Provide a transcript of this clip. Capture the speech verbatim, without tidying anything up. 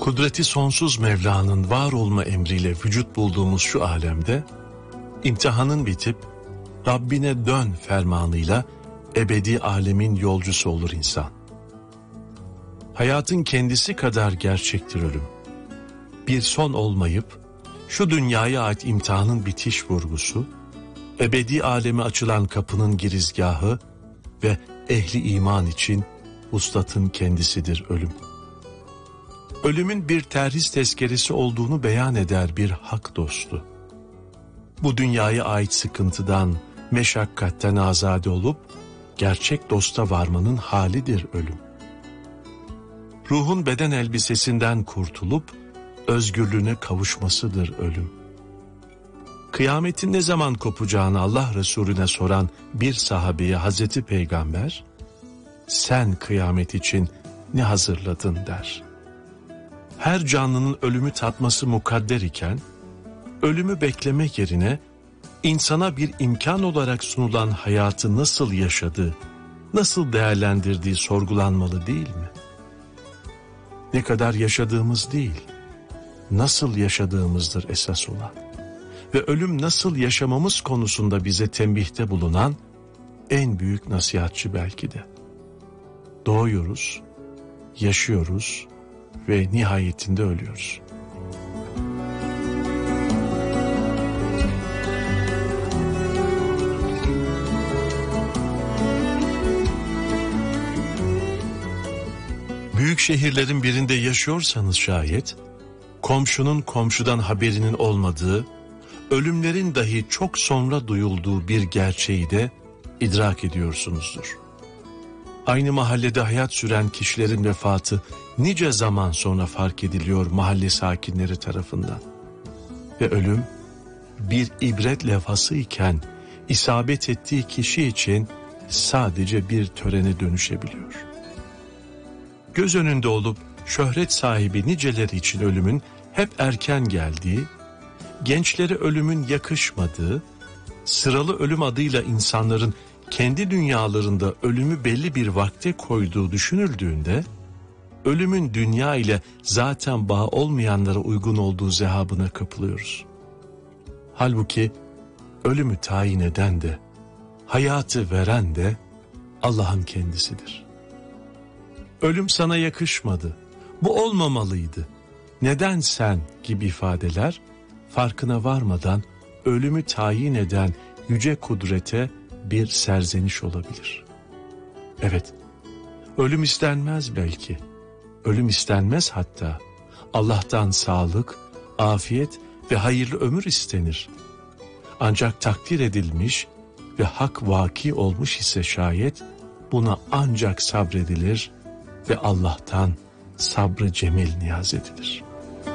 Kudreti sonsuz Mevla'nın var olma emriyle vücut bulduğumuz şu alemde, imtihanın bitip Rabbine dön fermanıyla ebedi alemin yolcusu olur insan. Hayatın kendisi kadar gerçektir ölüm. Bir son olmayıp şu dünyaya ait imtihanın bitiş vurgusu, ebedi aleme açılan kapının girizgahı ve ehli iman için vuslatın kendisidir ölüm. Ölümün bir terhis tezkeresi olduğunu beyan eder bir hak dostu. Bu dünyaya ait sıkıntıdan, meşakkatten azade olup gerçek dosta varmanın halidir ölüm. Ruhun beden elbisesinden kurtulup özgürlüğüne kavuşmasıdır ölüm. Kıyametin ne zaman kopacağını Allah Resulüne soran bir sahabeye Hazreti Peygamber, sen kıyamet için ne hazırladın der. Her canlının ölümü tatması mukadder iken, ölümü beklemek yerine insana bir imkan olarak sunulan hayatı nasıl yaşadığı, nasıl değerlendirdiği sorgulanmalı değil mi? Ne kadar yaşadığımız değil, nasıl yaşadığımızdır esas olan. Ve ölüm nasıl yaşamamız konusunda bize tembihte bulunan en büyük nasihatçı belki de. Doğuyoruz, yaşıyoruz ve nihayetinde ölüyoruz. Büyük şehirlerin birinde yaşıyorsanız şayet, komşunun komşudan haberinin olmadığı, ölümlerin dahi çok sonra duyulduğu bir gerçeği de idrak ediyorsunuzdur. Aynı mahallede hayat süren kişilerin vefatı nice zaman sonra fark ediliyor mahalle sakinleri tarafından. Ve ölüm bir ibret levhası iken isabet ettiği kişi için sadece bir törene dönüşebiliyor. Göz önünde olup şöhret sahibi niceleri için ölümün hep erken geldiği, gençlere ölümün yakışmadığı, sıralı ölüm adıyla insanların kendi dünyalarında ölümü belli bir vakte koyduğu düşünüldüğünde, ölümün dünya ile zaten bağ olmayanlara uygun olduğu zehabına kapılıyoruz. Halbuki ölümü tayin eden de, hayatı veren de Allah'ın kendisidir. Ölüm sana yakışmadı, bu olmamalıydı, neden sen gibi ifadeler, farkına varmadan ölümü tayin eden yüce kudrete bir serzeniş olabilir. Evet, ölüm istenmez belki, ölüm istenmez hatta, Allah'tan sağlık, afiyet ve hayırlı ömür istenir. Ancak takdir edilmiş ve hak vaki olmuş ise şayet, buna ancak sabredilir ve Allah'tan sabrı cemil niyaz edilir.